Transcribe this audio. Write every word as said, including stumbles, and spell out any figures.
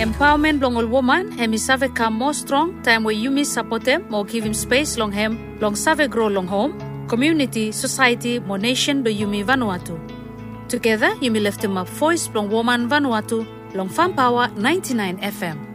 empowerment long all woman hemi save come more strong time where you miss support them more give him space long hem long save grow long home community society more nation do yumi Vanuatu. Together, you may lift him up voice long woman Vanuatu long Farm Power ninety-nine F M.